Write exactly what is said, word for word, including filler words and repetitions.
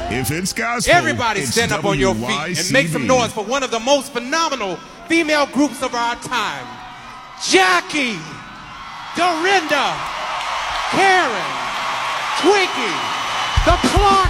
If it's gospel, Everybody it's stand up on your feet and make some noise for one of the most phenomenal female groups of our time. Jackie, Dorinda, Karen, Twinkie, the Clark